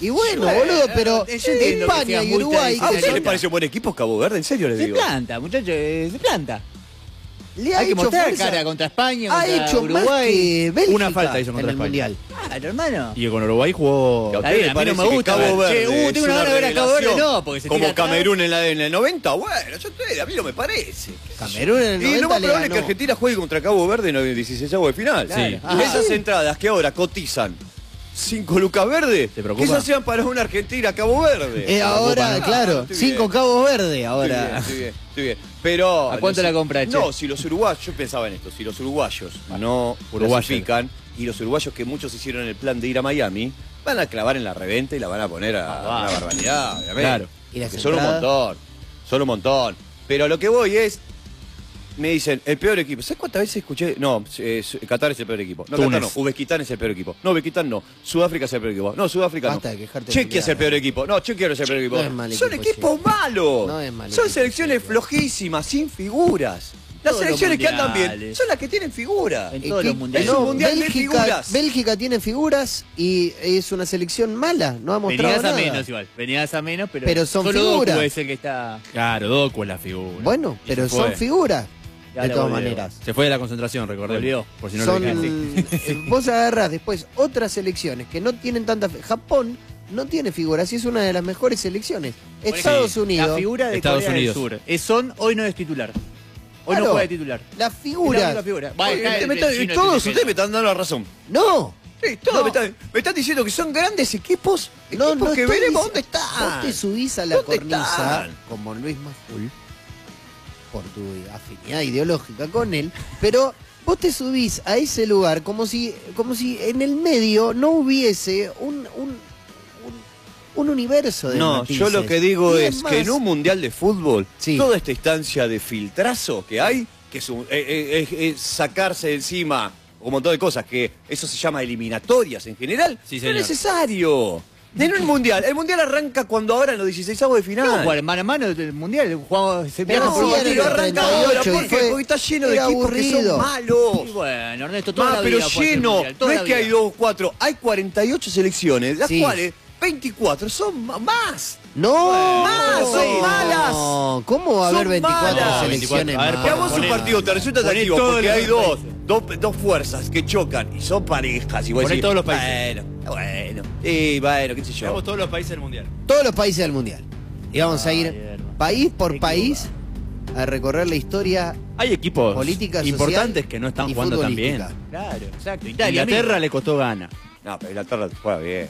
Y bueno, boludo, pero España y Uruguay... ¿A usted le parece un buen equipo Cabo Verde? ¿En serio le digo? Se planta, muchachos, se planta. Le ha Hay que hecho mostrar fuerza. cara contra España, Ha contra hecho más Uruguay. que Bélgica Una falta hizo contra en el España. Mundial. Claro, hermano. Y con Uruguay jugó... ¿A Está usted bien, le a mí no parece me gusta. que Cabo Verde Che, tengo una gana de ver a Cabo Verde, no, porque se como tira atrás. Camerún en el 90, bueno, a mí no me parece. Camerún en el 90 Y lo más le probable es ganó. que Argentina juegue contra Cabo Verde en el 16avo de final. Claro. Sí. Ajá. Esas entradas que ahora cotizan 5 lucas verdes, ¿Te preocupa? que esas sean para una Argentina Cabo Verde. Ahora, claro, estoy 5 bien. Cabos Verdes ahora. Estoy bien. Pero... ¿A cuánto no, la compra, che? No, si los uruguayos, yo pensaba en esto, si los uruguayos no clasifican, y los uruguayos que muchos hicieron el plan de ir a Miami, van a clavar en la reventa y la van a poner a una barbaridad, obviamente. Claro. ¿Y las Que son un entradas? montón. Pero a lo que voy es, me dicen, el peor equipo. ¿Sabes cuántas veces escuché? No, Qatar es el peor equipo. No, Túnez. Qatar no, Uzbekistán es el peor equipo. No, Uzbekistán no. Sudáfrica es el peor equipo. No, Sudáfrica Basta no. de quejarte de Chequia es el Mundial. peor equipo. No, Chequia no es el peor equipo. No es mal Son equipo, equipos malos. No es mal Son equipo, selecciones Chequia. flojísimas, sin figuras. Las Todos los selecciones que andan bien mundiales. son las que tienen figuras. En todos los mundiales. Es un mundial de Bélgica, figuras. Bélgica tiene figuras y es una selección mala, no ha mostrado Venías a nada. menos igual. Venías a menos, Pero son solo figuras. Doku es el que está... Claro, Doku es la figura. Bueno, Y pero se fue. son figuras, Ya de la todas volvió. maneras. Se fue de la concentración, recordemos. Volvió. Por si no lo Son, dijiste. vos agarrás después otras selecciones que no tienen tanta... Japón no tiene figuras y es una de las mejores selecciones. Por Estados ejemplo, Unidos... La figura de Estados Corea Unidos. del Sur. Son, hoy no es titular. Hoy Claro, no juega de titular. Las Es la figuras... única figura. Va, Oye, está el todos chino ustedes que me están dando la razón. No, Sí, todos No. me están diciendo que son grandes equipos, no, equipos no que estoy veremos dic- dónde están. Vos te subís a la ¿Dónde cornisa, están? como Luis Majul, por tu afinidad ideológica con él, pero vos te subís a ese lugar como si en el medio no hubiese un universo de No, matices. yo lo que digo Y es que en un mundial de fútbol, Sí. toda esta instancia de filtrazo que hay, que es sacarse de encima un montón de cosas, que eso se llama eliminatorias en general, Sí, no señor. es necesario. En el mundial arranca cuando ahora en los 16avos de final. No, jugar mano a mano del mundial. Jugamos, se Pero viaja sí, por era partido. el arranca 38 ahora, y ¿por qué? fue- Porque está lleno de era equipos que aburrido. son malos. Y bueno, Ernesto, toda la Pero vida fue el lleno, mundial, no toda es la que hay vida. 2 o 4, hay 48 selecciones, de las Sí. cuales 24 son más. No, Más, son malas. No, ¿cómo va a haber Son 24 malas. selecciones 24. A ver, más? Que a vos un Poné- partido te resulta poné atractivo todos porque los hay dos fuerzas que chocan y son parejas. Y vos Poné decís, todos los países. Bueno, y bueno, qué sé yo. Veamos todos los países del mundial. Todos los países del mundial. Y vamos a ir hierba. país por Qué país a recorrer la historia Hay equipos política, social importantes que no están y jugando tan bien. futbolística. Claro, exacto. Italia Inglaterra mismo. le costó gana. No, pero Inglaterra juega bien.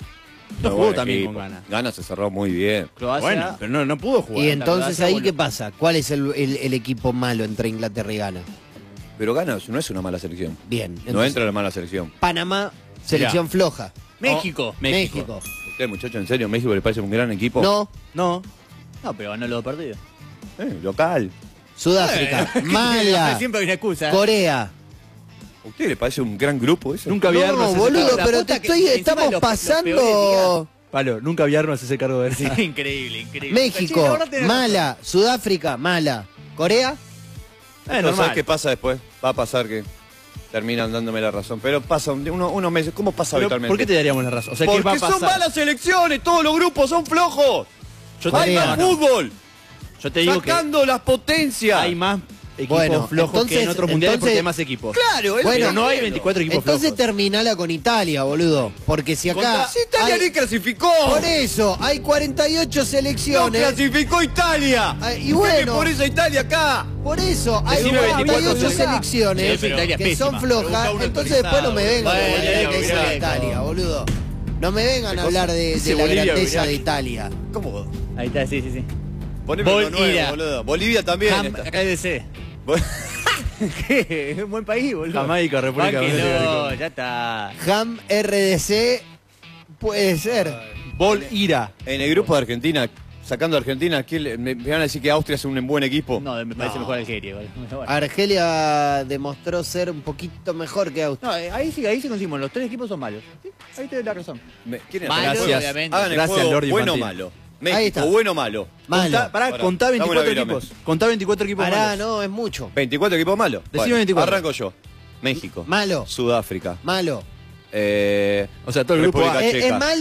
No Muy jugó buen también equipo. con ganas. Gana se cerró muy bien. Croacia. Bueno, pero no pudo jugar. Y entonces Croacia, ahí bueno. qué pasa, ¿cuál es el equipo malo entre Inglaterra y Ghana? Pero Gana no es una mala selección. Bien, No entonces, entra en la mala selección. Panamá, selección floja. México. México. ¿Usted, muchacho, en serio, México le parece un gran equipo? No, No. No, pero ganó los dos partidos. Local. Sudáfrica, mala. Siempre hay una excusa. Corea. ¿A usted le parece un gran grupo eso? Nunca vi No, armas. boludo, La pero puta te que- estoy, encima estamos los pasando Palo, nunca vi armas ese cargo de ver. Sí, increíble, increíble. México, Che, ahora tenés mala, Sudáfrica, mala. Corea, No normal. sabes qué pasa después. Va a pasar que terminan dándome la razón. Pero pasa unos meses. ¿Cómo pasa Pero, habitualmente? ¿por qué te daríamos la razón? O sea, ¿qué va a Porque pasar? son malas elecciones. Todos los grupos son flojos. Yo te, Hay Corea. más fútbol. yo te digo que Sacando las potencias. hay más equipos Bueno, flojos que entonces- en otros mundiales porque entonces- hay más equipos. Claro, es Bueno, Pero no hay 24 equipos entonces flojos. terminala con Italia, boludo. Porque si acá. Si Italia hay- ni clasificó. por eso, hay 48 No selecciones. clasificó Italia. Ah, y ¿Qué bueno. por eso Italia acá? Por eso, hay Decime 48 24 selecciones Sí, pero Italia es que son pésima. flojas. Pregunta uno Entonces después no me vengan Bueno, a hablar de Bolivia, de Italia, boludo. No me vengan a hablar de Dice la Bolivia, grandeza mirá. de Italia. ¿Cómo? Ahí está, sí, sí, sí. Poneme uno nuevo, Bolivia. boludo. Bolivia también. Ham está. RDC. ¿Qué? Es un buen país, boludo. Jamaica, República Bánquenlo, Dominicana. ya está. Ham RDC puede ser. Bol Ira. En el grupo de Argentina, sacando a Argentina, me van a decir que Austria es un buen equipo. No, me parece mejor Algeria. Bueno. Argelia demostró ser un poquito mejor que Austria. No, ahí sí conseguimos. Los tres equipos son malos. ¿Sí? Ahí te doy la razón. ¿Quieren Malo, hacer el juego? obviamente. Hagan el Gracias, juego Lord bueno o Infantino. malo. Ahí México, está. bueno o malo. Malo. Pará, Pará, contá dame 24 una virome. equipos. Contá 24 equipos Pará, malos. no, es mucho. 24 equipos malos. Decime 24. Arranco yo. México. Malo. Sudáfrica. Malo. O sea, todo el grupo República A. Es Checa. malo.